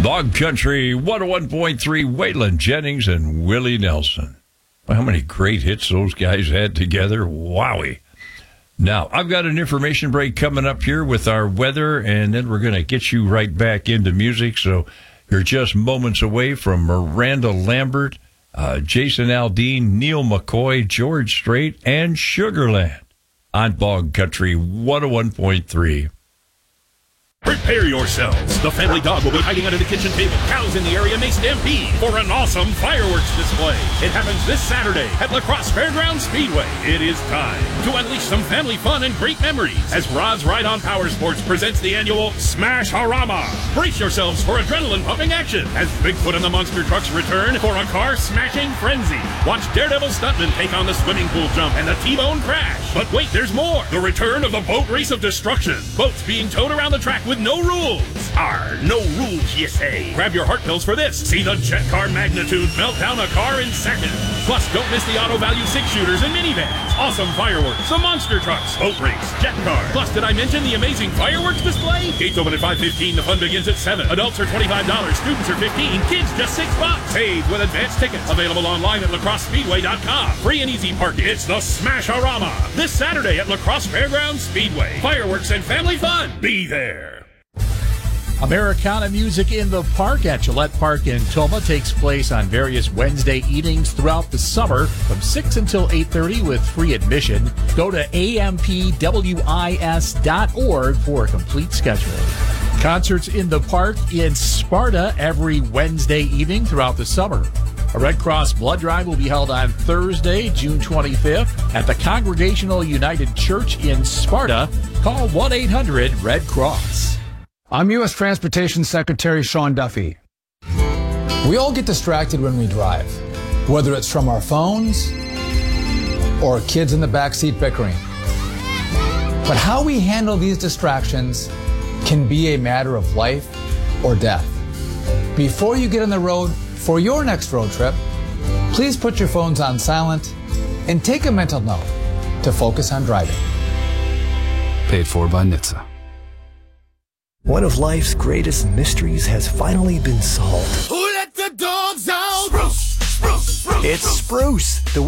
Bog Country 101.3, Waylon Jennings and Willie Nelson. Well, how many great hits those guys had together. Wowie. Now, I've got an information break coming up here with our weather, and then we're going to get you right back into music. So you're just moments away from Miranda Lambert, Jason Aldean, Neil McCoy, George Strait, and Sugarland on Bog Country 101.3. Prepare yourselves. The family dog will be hiding under the kitchen table. Cows in the area may stampede for an awesome fireworks display. It happens this Saturday at La Crosse Fairgrounds Speedway. It is time to unleash some family fun and great memories as Rod's Ride on Power Sports presents the annual Smash-A-Rama. Brace yourselves for adrenaline-pumping action as Bigfoot and the monster trucks return for a car-smashing frenzy. Watch Daredevil stuntmen take on the swimming pool jump and the T-bone crash. But wait, there's more. The return of the Boat Race of Destruction. Boats being towed around the track with no rules. No rules, you say. Grab your heart pills for this. See the jet car magnitude melt down a car in seconds. Plus, don't miss the Auto Value 6-shooters and minivans. Awesome fireworks, the monster trucks, boat race, jet car. Plus, did I mention the amazing fireworks display? Gates open at 5:15. The fun begins at 7. Adults are $25. Students are $15. Kids just $6. Save with advance tickets. Available online at lacrossespeedway.com. Free and easy parking. It's the Smash-A-Rama. This Saturday at La Crosse Fairgrounds Speedway. Fireworks and family fun. Be there. Americana Music in the Park at Gillette Park in Toma takes place on various Wednesday evenings throughout the summer from 6 until 8:30 with free admission. Go to ampwis.org for a complete schedule. Concerts in the Park in Sparta every Wednesday evening throughout the summer. A Red Cross blood drive will be held on Thursday, June 25th at the Congregational United Church in Sparta. Call 1-800-RED-CROSS. I'm U.S. Transportation Secretary Sean Duffy. We all get distracted when we drive, whether it's from our phones or kids in the backseat bickering. But how we handle these distractions can be a matter of life or death. Before you get on the road for your next road trip, please put your phones on silent and take a mental note to focus on driving. Paid for by NHTSA. One of life's greatest mysteries has finally been solved. Who let the dogs out? Spruce, Spruce, Spruce. It's Spruce, the